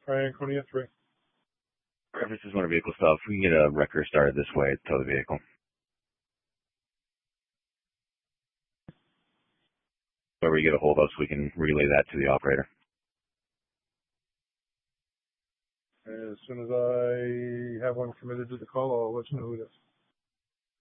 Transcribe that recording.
Ryan Conia 3. References motor vehicle stuff. We can get a wrecker started this way to tow the vehicle. Whoever you get a hold of so we can relay that to the operator. As soon as I have one committed to the call, I'll let you know who it is.